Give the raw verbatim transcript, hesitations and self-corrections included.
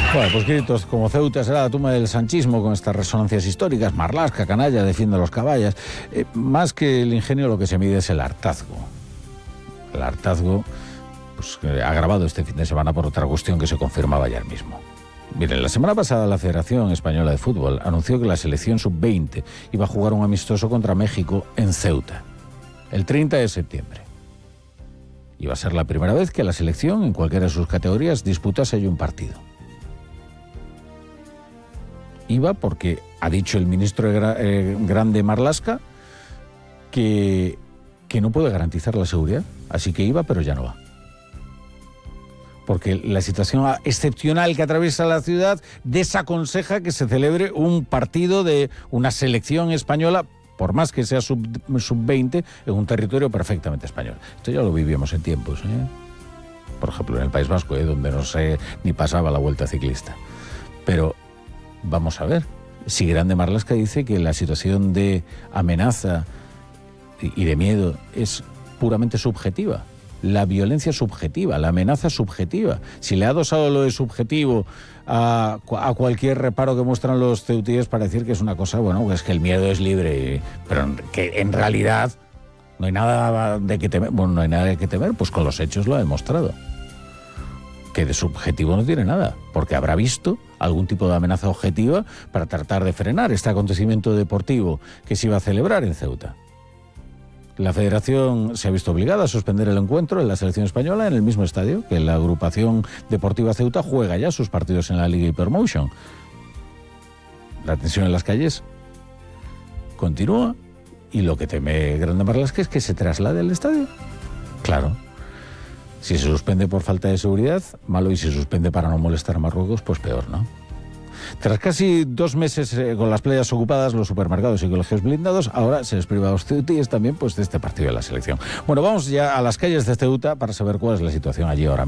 Bueno, pues gritos como Ceuta será la tumba del sanchismo con estas resonancias históricas. Marlaska, canalla, defiende a los caballas. Eh, más que el ingenio, lo que se mide es el hartazgo. El hartazgo, pues, eh, agravado este fin de semana por otra cuestión que se confirmaba ayer mismo. Miren, la semana pasada la Federación Española de Fútbol anunció que la selección sub veinte iba a jugar un amistoso contra México en Ceuta, el treinta de septiembre. Iba a ser la primera vez que la selección, en cualquiera de sus categorías, disputase allí un partido. Iba porque ha dicho el ministro de Gra- eh, Grande Marlaska que, que no puede garantizar la seguridad. Así que iba, pero ya no va. Porque la situación excepcional que atraviesa la ciudad desaconseja que se celebre un partido de una selección española, por más que sea sub veinte, en un territorio perfectamente español. Esto ya lo vivíamos en tiempos, ¿eh? Por ejemplo, en el País Vasco, ¿eh? Donde no sé ni pasaba la vuelta ciclista. Pero vamos a ver, si Grande Marlaska dice que la situación de amenaza y de miedo es puramente subjetiva, la violencia subjetiva, la amenaza subjetiva. Si le ha adosado lo de subjetivo a, a cualquier reparo que muestran los ceutíes para decir que es una cosa, bueno, es que el miedo es libre, pero que en realidad no hay nada de que temer, bueno, no hay nada de que temer, pues con los hechos lo ha demostrado. Que de subjetivo no tiene nada, porque habrá visto algún tipo de amenaza objetiva para tratar de frenar este acontecimiento deportivo que se iba a celebrar en Ceuta. La Federación se ha visto obligada a suspender el encuentro en la selección española en el mismo estadio que la agrupación deportiva Ceuta juega ya sus partidos en la Liga Hypermotion. La tensión en las calles continúa y lo que teme Grande Marlaska es que se traslade al estadio. Claro. Si se suspende por falta de seguridad, malo, y si se suspende para no molestar a Marruecos, pues peor, ¿no? Tras casi dos meses eh, con las playas ocupadas, los supermercados y colegios blindados, ahora se les priva a los ceutíes también pues, de este partido de la selección. Bueno, vamos ya a las calles de Ceuta para saber cuál es la situación allí ahora mismo.